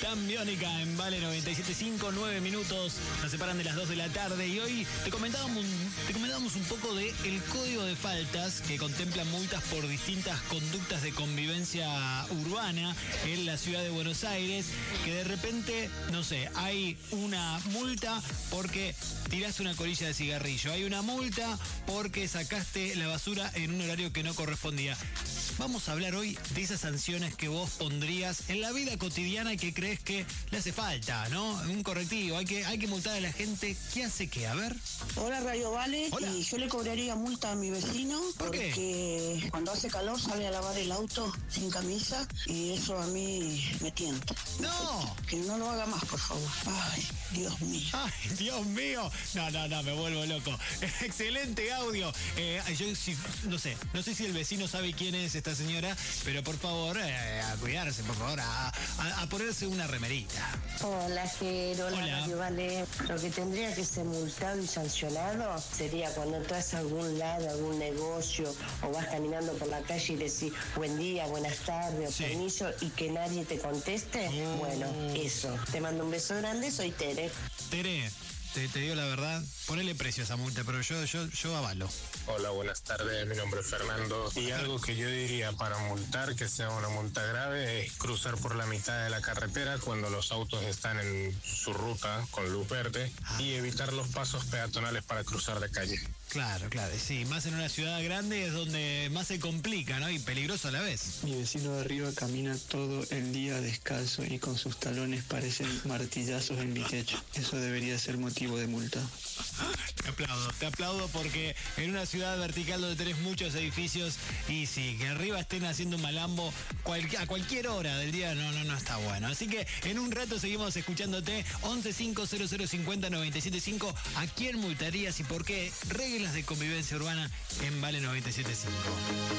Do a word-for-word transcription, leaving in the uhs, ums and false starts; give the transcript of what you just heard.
Jan Biónica en Vale noventa y siete punto cinco, nueve minutos, nos separan de las dos de la tarde y hoy te comentábamos, te comentábamos un poco de el código de faltas que contempla multas por distintas conductas de convivencia urbana en la ciudad de Buenos Aires, que de repente, no sé, hay una multa porque tiraste una colilla de cigarrillo, hay una multa porque sacaste la basura en un horario que no correspondía. Vamos a hablar hoy de esas sanciones que vos pondrías en la vida cotidiana y que crees que le hace falta, ¿no? Un correctivo, hay que, hay que multar a la gente. ¿Qué hace qué? A ver. Hola, Radio Vale. Hola. Y yo le cobraría multa a mi vecino. ¿Por qué? Porque cuando hace calor sale a lavar el auto sin camisa y eso a mí me tienta. ¡No! Que no lo haga más, por favor. Ay, Dios mío. ¡Ay, Dios mío! No, no, no, me vuelvo loco. Excelente audio. Eh, yo sí, no sé, no sé si el vecino sabe quién es esta señora, pero por favor, eh, a cuidarse, por favor, a, a, a ponerse una remerita. Hola, Jero, hola, Hola. Radio Vale. Lo que tendría que ser multado y sancionado sería cuando entras a algún lado, a algún negocio, o vas caminando por la calle y decís buen día, buenas tardes, o Sí. permiso, y que nadie te conteste. Oh. Bueno, eso. Te mando un beso grande, soy Tere. Tere, te, te digo la verdad, ponele precio a esa multa, pero yo, yo, yo avalo. Hola, buenas tardes, mi nombre es Fernando. Y algo que yo diría para multar, que sea una multa grave, es cruzar por la mitad de la carretera cuando los autos están en su ruta con luz verde y evitar los pasos peatonales para cruzar de calle. Claro, claro, sí, más en una ciudad grande es donde más se complica, ¿no? Y peligroso a la vez. Mi vecino de arriba camina todo el día descalzo y con sus talones parecen martillazos en mi techo. Eso debería ser motivo de multa. Te aplaudo, te aplaudo porque en una ciudad vertical donde tenés muchos edificios y sí, que arriba estén haciendo un malambo cual, a cualquier hora del día, no, no, no está bueno. Así que en un rato seguimos escuchándote. Once cinco cero cero cincuenta noventa y siete cinco. ¿A quién multarías y por qué? Reglas de convivencia urbana en Vale noventa y siete punto cinco.